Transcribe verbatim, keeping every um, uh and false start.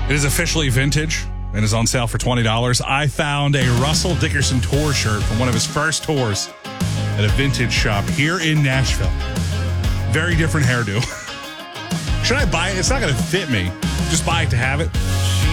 It is officially vintage and is on sale for twenty dollars. I found a Russell Dickerson tour shirt from one of his first tours at a vintage shop here in Nashville. Very different hairdo. Should I buy it? It's not going to fit me. Just buy it to have it.